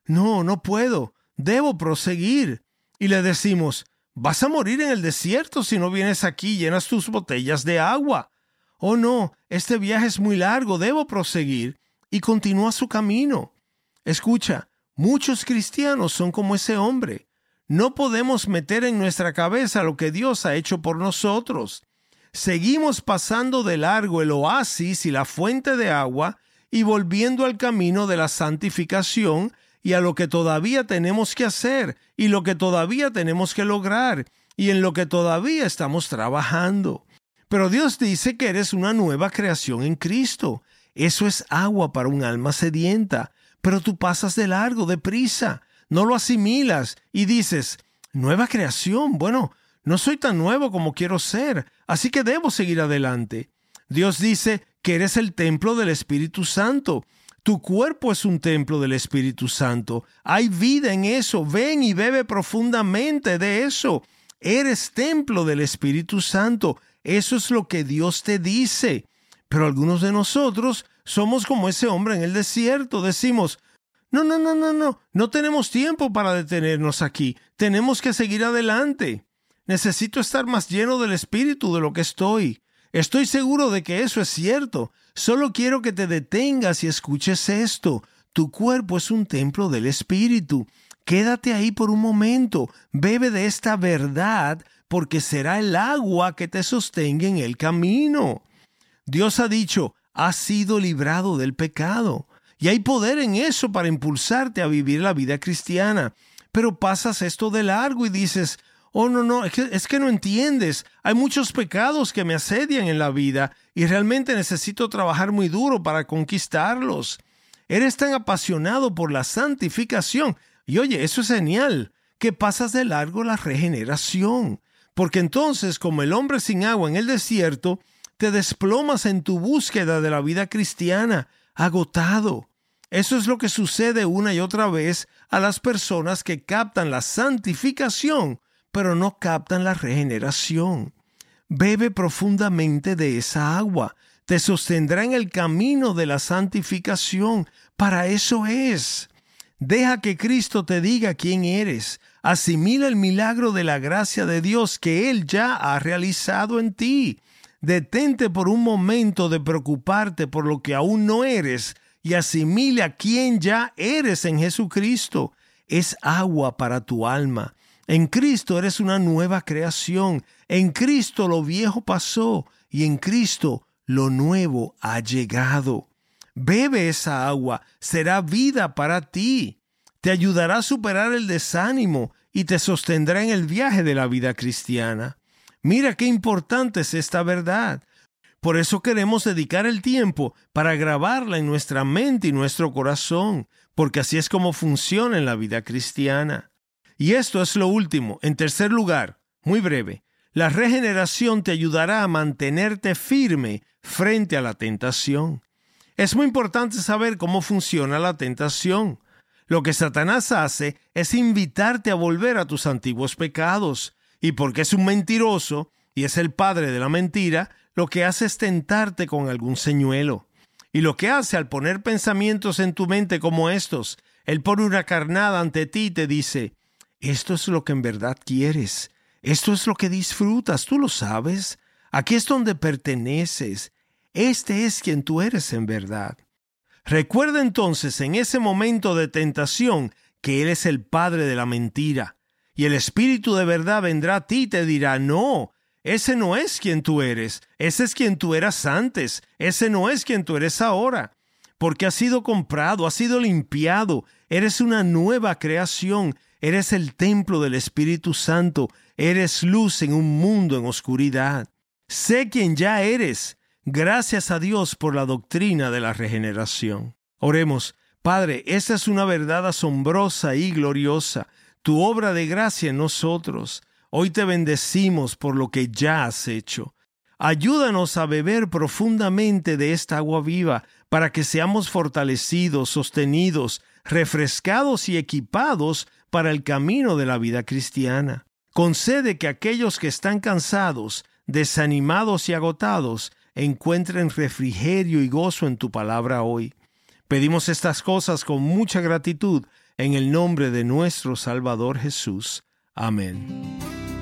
no, no puedo, debo proseguir. Y le decimos, vas a morir en el desierto si no vienes aquí y llenas tus botellas de agua. Oh no, este viaje es muy largo, debo proseguir. Y continúa su camino. Escucha, muchos cristianos son como ese hombre. No podemos meter en nuestra cabeza lo que Dios ha hecho por nosotros. Seguimos pasando de largo el oasis y la fuente de agua y volviendo al camino de la santificación y a lo que todavía tenemos que hacer y lo que todavía tenemos que lograr y en lo que todavía estamos trabajando. Pero Dios dice que eres una nueva creación en Cristo. Eso es agua para un alma sedienta, pero tú pasas de largo, deprisa, no lo asimilas y dices, nueva creación, bueno, no soy tan nuevo como quiero ser, así que debo seguir adelante. Dios dice que eres el templo del Espíritu Santo. Tu cuerpo es un templo del Espíritu Santo. Hay vida en eso. Ven y bebe profundamente de eso. Eres templo del Espíritu Santo. Eso es lo que Dios te dice. Pero algunos de nosotros somos como ese hombre en el desierto. Decimos, no tenemos tiempo para detenernos aquí. Tenemos que seguir adelante. Necesito estar más lleno del Espíritu de lo que estoy. Estoy seguro de que eso es cierto. Solo quiero que te detengas y escuches esto. Tu cuerpo es un templo del Espíritu. Quédate ahí por un momento. Bebe de esta verdad, porque será el agua que te sostenga en el camino. Dios ha dicho, has sido librado del pecado. Y hay poder en eso para impulsarte a vivir la vida cristiana. Pero pasas esto de largo y dices, oh, no, es que no entiendes. Hay muchos pecados que me asedian en la vida y realmente necesito trabajar muy duro para conquistarlos. Eres tan apasionado por la santificación. Y oye, eso es genial, que pasas de largo la regeneración. Porque entonces, como el hombre sin agua en el desierto, te desplomas en tu búsqueda de la vida cristiana, agotado. Eso es lo que sucede una y otra vez a las personas que captan la santificación, pero no captan la regeneración. Bebe profundamente de esa agua. Te sostendrá en el camino de la santificación. Para eso es. Deja que Cristo te diga quién eres. Asimila el milagro de la gracia de Dios que Él ya ha realizado en ti. Detente por un momento de preocuparte por lo que aún no eres y asimila quién ya eres en Jesucristo. Es agua para tu alma. En Cristo eres una nueva creación. En Cristo lo viejo pasó y en Cristo lo nuevo ha llegado. Bebe esa agua, será vida para ti. Te ayudará a superar el desánimo y te sostendrá en el viaje de la vida cristiana. Mira qué importante es esta verdad. Por eso queremos dedicar el tiempo para grabarla en nuestra mente y nuestro corazón, porque así es como funciona en la vida cristiana. Y esto es lo último. En tercer lugar, muy breve, la regeneración te ayudará a mantenerte firme frente a la tentación. Es muy importante saber cómo funciona la tentación. Lo que Satanás hace es invitarte a volver a tus antiguos pecados. Y porque es un mentiroso y es el padre de la mentira, lo que hace es tentarte con algún señuelo. Y lo que hace al poner pensamientos en tu mente como estos, él pone una carnada ante ti y te dice, esto es lo que en verdad quieres, esto es lo que disfrutas, tú lo sabes, aquí es donde perteneces, este es quien tú eres en verdad. Recuerda entonces en ese momento de tentación que Él es el padre de la mentira. Y el Espíritu de verdad vendrá a ti y te dirá, no, ese no es quien tú eres, ese es quien tú eras antes, ese no es quien tú eres ahora, porque has sido comprado, has sido limpiado, eres una nueva creación, eres el templo del Espíritu Santo, eres luz en un mundo en oscuridad. Sé quién ya eres, gracias a Dios por la doctrina de la regeneración. Oremos, Padre, esta es una verdad asombrosa y gloriosa, tu obra de gracia en nosotros. Hoy te bendecimos por lo que ya has hecho. Ayúdanos a beber profundamente de esta agua viva para que seamos fortalecidos, sostenidos, refrescados y equipados para el camino de la vida cristiana. Concede que aquellos que están cansados, desanimados y agotados encuentren refrigerio y gozo en tu palabra hoy. Pedimos estas cosas con mucha gratitud en el nombre de nuestro Salvador Jesús. Amén.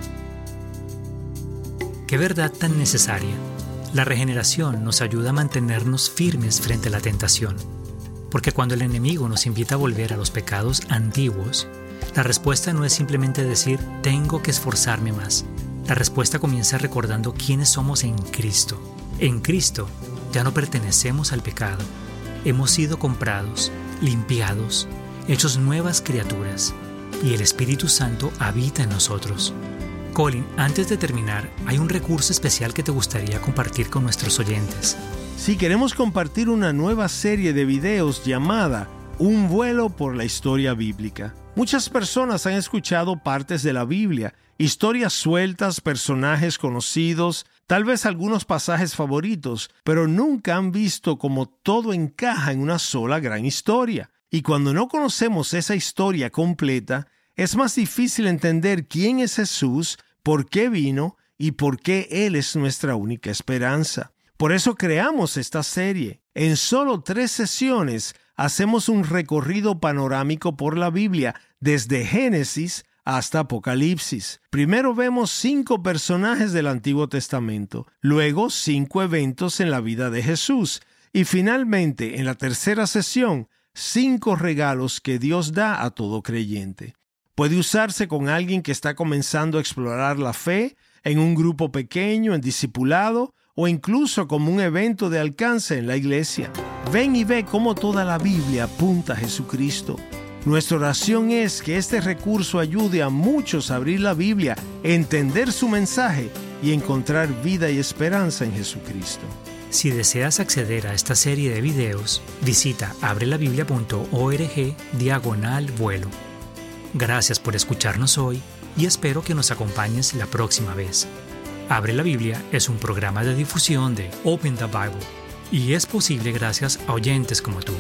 Qué verdad tan necesaria. La regeneración nos ayuda a mantenernos firmes frente a la tentación. Porque cuando el enemigo nos invita a volver a los pecados antiguos, la respuesta no es simplemente decir, tengo que esforzarme más. La respuesta comienza recordando quiénes somos en Cristo. En Cristo ya no pertenecemos al pecado. Hemos sido comprados, limpiados, hechos nuevas criaturas, y el Espíritu Santo habita en nosotros. Colin, antes de terminar, hay un recurso especial que te gustaría compartir con nuestros oyentes. Sí, queremos compartir una nueva serie de videos llamada Un vuelo por la historia bíblica. Muchas personas han escuchado partes de la Biblia, historias sueltas, personajes conocidos, tal vez algunos pasajes favoritos, pero nunca han visto cómo todo encaja en una sola gran historia. Y cuando no conocemos esa historia completa, es más difícil entender quién es Jesús, por qué vino y por qué Él es nuestra única esperanza. Por eso creamos esta serie. En solo 3 sesiones hacemos un recorrido panorámico por la Biblia, desde Génesis hasta Apocalipsis. Primero vemos 5 personajes del Antiguo Testamento, luego 5 eventos en la vida de Jesús y finalmente, en la tercera sesión, 5 regalos que Dios da a todo creyente. Puede usarse con alguien que está comenzando a explorar la fe, en un grupo pequeño, en discipulado, o incluso como un evento de alcance en la iglesia. Ven y ve cómo toda la Biblia apunta a Jesucristo. Nuestra oración es que este recurso ayude a muchos a abrir la Biblia, entender su mensaje y encontrar vida y esperanza en Jesucristo. Si deseas acceder a esta serie de videos, visita abrelabiblia.org/vuelo. Gracias por escucharnos hoy y espero que nos acompañes la próxima vez. Abre la Biblia es un programa de difusión de Open the Bible y es posible gracias a oyentes como tú.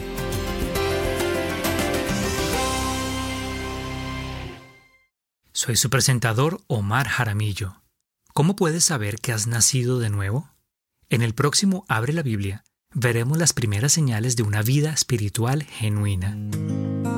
Soy su presentador Omar Jaramillo. ¿Cómo puedes saber que has nacido de nuevo? En el próximo Abre la Biblia veremos las primeras señales de una vida espiritual genuina.